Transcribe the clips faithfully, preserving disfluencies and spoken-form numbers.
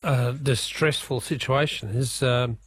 uh, distressful situation is um,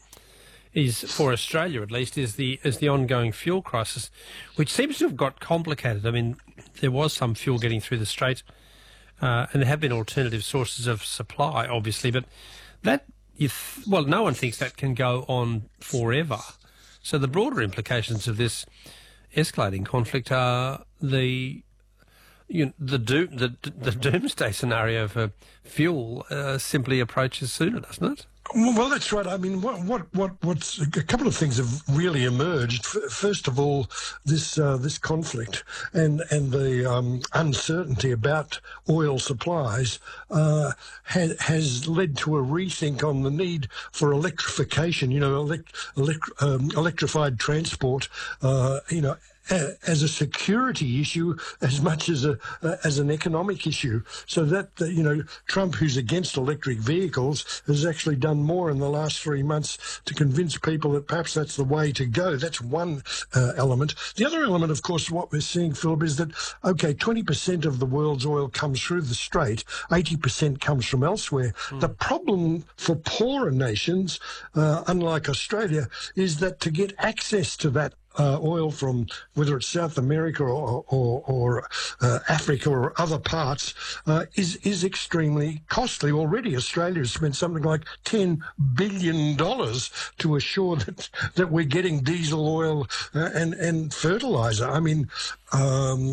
is for Australia at least is the is the ongoing fuel crisis, which seems to have got complicated. I mean, there was some fuel getting through the Strait, uh, and there have been alternative sources of supply, obviously, but that you th- well, no one thinks that can go on forever. So the broader implications of this escalating conflict are the you know, the doom the the doomsday scenario for fuel uh, simply approaches sooner, doesn't it? Well, that's right. I mean, what, what, what, what's a couple of things have really emerged. First of all, this uh, this conflict and and the um, uncertainty about oil supplies uh, has has led to a rethink on the need for electrification. You know, elect, elect, um, electrified transport. Uh, you know. As a security issue as much as a uh, as an economic issue. So that, uh, you know, Trump, who's against electric vehicles, has actually done more in the last three months to convince people that perhaps that's the way to go. That's one uh, element. The other element, of course, what we're seeing, Philip, is that, OK, twenty percent of the world's oil comes through the Strait, eighty percent comes from elsewhere. Mm. The problem for poorer nations, uh, unlike Australia, is that to get access to that Uh, oil from whether it's South America or, or, or uh, Africa or other parts uh, is is extremely costly. Already Australia has spent something like ten billion dollars to assure that, that we're getting diesel oil uh, and, and fertiliser. I mean, um,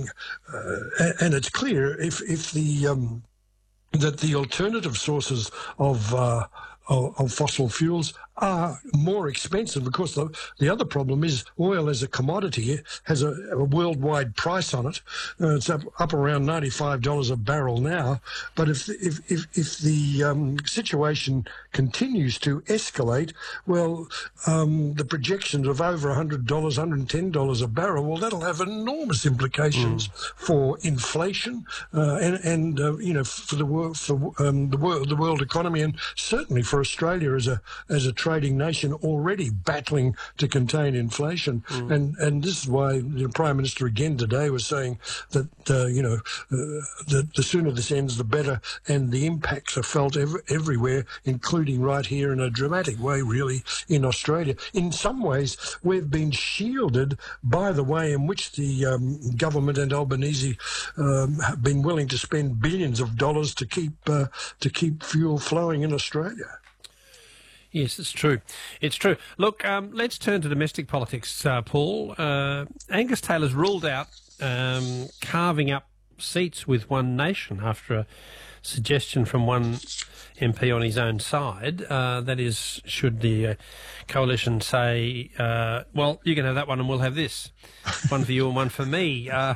uh, and it's clear if, if the um, that the alternative sources of uh, of, of fossil fuels are more expensive. Because the, the other problem is oil as a commodity has a, a worldwide price on it. Uh, it's up, up around ninety-five dollars a barrel now. But if if if, if the um, situation continues to escalate, well, um, the projections of over one hundred dollars, one hundred ten dollars a barrel, well, that'll have enormous implications mm. for inflation uh, and and uh, you know, for the world, for um, the world, the world economy, and certainly for Australia as a as a trading nation already battling to contain inflation. Mm. And and this is why the Prime Minister again today was saying that, uh, you know, uh, the, the sooner this ends, the better, and the impacts are felt ev- everywhere, including right here in a dramatic way, really, in Australia. In some ways, we've been shielded by the way in which the um, government and Albanese um, have been willing to spend billions of dollars to keep uh, to keep fuel flowing in Australia. Yes, it's true. It's true. Look, um, let's turn to domestic politics, uh, Paul. Uh, Angus Taylor's ruled out um, carving up seats with One Nation after a suggestion from one M P on his own side. Uh, that is, should the uh, coalition say, uh, well, you can have that one and we'll have this. One for you and one for me. Uh,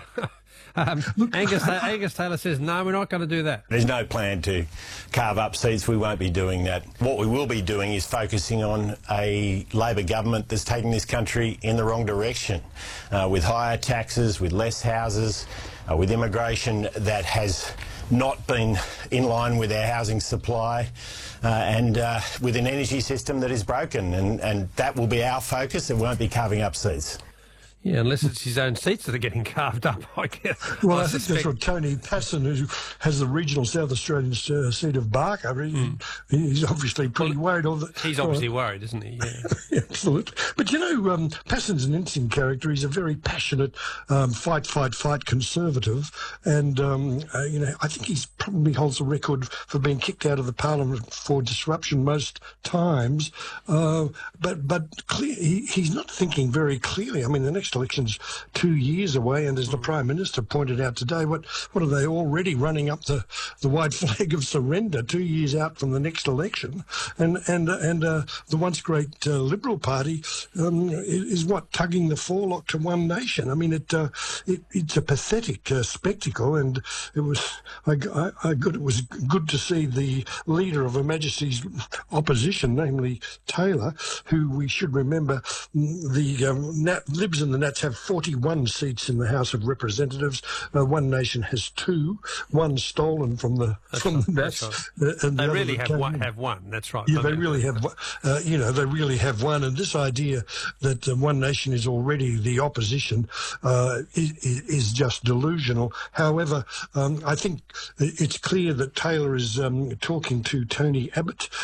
Um, Angus, Angus Taylor says, no, we're not going to do that. There's no plan to carve up seats. We won't be doing that. What we will be doing is focusing on a Labor government that's taking this country in the wrong direction, uh, with higher taxes, with less houses, uh, with immigration that has not been in line with our housing supply, uh, and uh, with an energy system that is broken. And, and that will be our focus. It won't be carving up seats. Yeah, unless it's his own seats that are getting carved up, I guess. Well, I, I think suspect... that's what Tony Passon, who has the regional South Australian uh, seat of Barker, he, mm. he's obviously pretty well, worried. All the, he's obviously uh, worried, isn't he? Yeah. Absolutely. But, you know, um, Passon's an interesting character. He's a very passionate um, fight, fight, fight conservative. And, um, uh, you know, I think he probably holds the record for being kicked out of the parliament for disruption most times. Uh, but but clear, he, he's not thinking very clearly. I mean, the next election's two years away, and as the Prime Minister pointed out today, what what are they already running up the, the white flag of surrender two years out from the next election? And and and uh, the once great uh, Liberal Party um, is, is what tugging the forelock to One Nation. I mean, it, uh, it it's a pathetic uh, spectacle, and it was I, I, I good it was good to see the leader of Her Majesty's opposition, namely Taylor, who we should remember the um, Nat, Libs and the Nats have forty-one seats in the House of Representatives. Uh, One Nation has two, one stolen from the that's from right, the Nats. Right. Uh, and they the really have one, have one. That's right. Yeah, they really have. Uh, you know, they really have one. And this idea that uh, One Nation is already the opposition uh, is, is just delusional. However, um, I think it's clear that Taylor is um, talking to Tony Abbott.